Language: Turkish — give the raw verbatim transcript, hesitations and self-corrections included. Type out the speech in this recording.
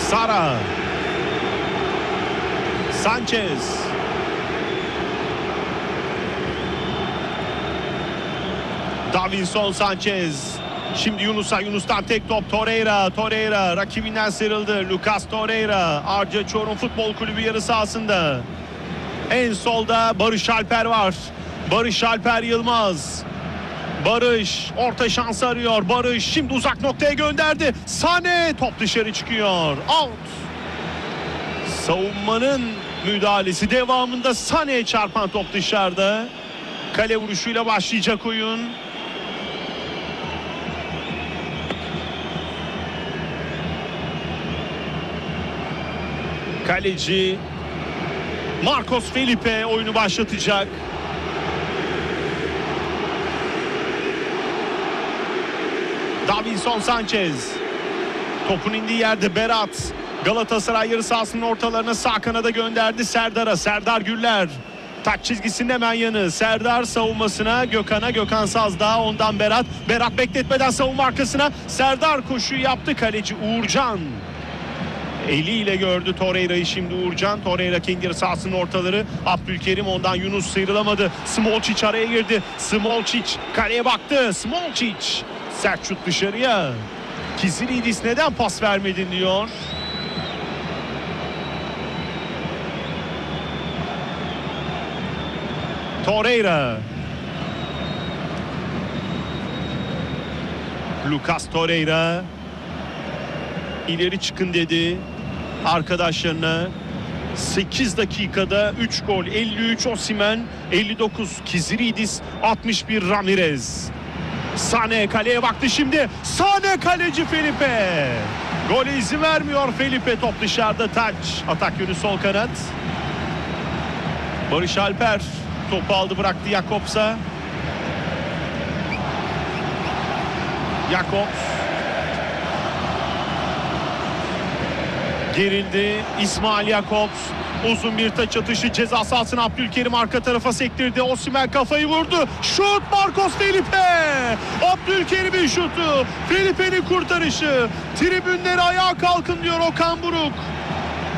Sara. Sanchez. Davinson Sanchez. Şimdi Yunus'a, Yunus'tan tek top Torreira. Torreira rakibinden sıyrıldı. Lucas Torreira. Arca Çorum Futbol Kulübü yarı sahasında. En solda Barış Alper var. Barış Alper Yılmaz. Barış orta şansı arıyor. Barış şimdi uzak noktaya gönderdi. Sane top dışarı çıkıyor. Out. Savunmanın müdahalesi devamında Sane'ye çarpan top dışarıda. Kale vuruşuyla başlayacak oyun. Kaleci Marcos Felipe oyunu başlatacak. Davinson Sanchez. Topun indiği yerde Berat. Galatasaray yarı sahasının ortalarına sağ kanada gönderdi Serdar'a. Serdar Güller. Taç çizgisinde hemen yanı. Serdar savunmasına, Gökhan'a. Gökhan Sazdağ, ondan Berat. Berat bekletmeden savunma arkasına. Serdar koşuyu yaptı. Kaleci Uğurcan. Eliyle gördü Torreira'yı şimdi Uğurcan. Torreira kendi yarı sahasının ortaları. Abdülkerim, ondan Yunus sıyrılamadı. Smolčić araya girdi. Smolčić kaleye baktı. Smolčić sert şut dışarıya. Kizilidis neden pas vermedin diyor. Torreira. Lucas Torreira. İleri çıkın dedi arkadaşlarına. sekiz dakikada üç gol. elli üç Osimhen, elli dokuz Kizilidis, altmış bir Ramirez. Sane kaleye baktı şimdi. Sane kaleci Felipe. Gole izin vermiyor Felipe, top dışarıda, taç. Atak yönü sol kanat. Barış Alper topu aldı, bıraktı Jakobs'a. Jakobs gerildi. İsmail Jakobs uzun bir taç atışı, ceza sahasına Abdülkerim arka tarafa sektirdi. Osimhen kafayı vurdu. Şut Marcos Felipe. Abdülkerim'in şutu. Felipe'nin kurtarışı. Tribünleri ayağa kalkın diyor Okan Buruk.